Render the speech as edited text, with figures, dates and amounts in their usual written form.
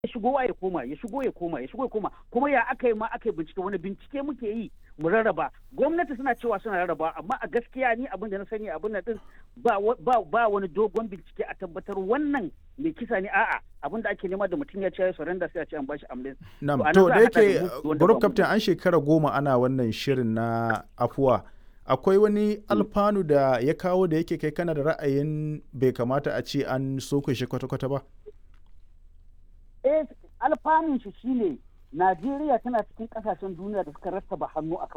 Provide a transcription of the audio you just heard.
shigo ya koma kuma ya aka yi ma aka yi bincike, wani bincike muke yi mu rarraba. Gwamnati suna cewa suna rarraba, amma a gaskiya ni abin da na sani abin nan din ba wani dogon bincike a tabbatar wannan mai kisa ne, a'a abin da ake nema da mutum ya ce ya surrender sai a ce an bashi amnesty. To da yake group captain an shekara 10 ana wannan shirin na afuwa, akwai wani alfanu da ya kawo da yake kai kana da ra'ayin bai kamata a ce an soke shi kwata-kwata ba? Alfanun shi shine Najeriya tana cikin kasashen duniya da suka rattaba hannu akan